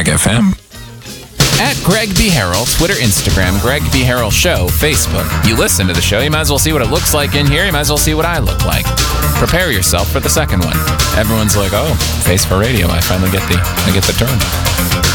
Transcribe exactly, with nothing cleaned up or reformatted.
Mag F M. At Greg B. Harrell, Twitter, Instagram, Greg B. Harrell Show, Facebook. You listen to the show, you might as well see what it looks like in here, you might as well see what I look like. Prepare yourself for the second one. Everyone's like, oh, face for radio, I finally get the, I get the term.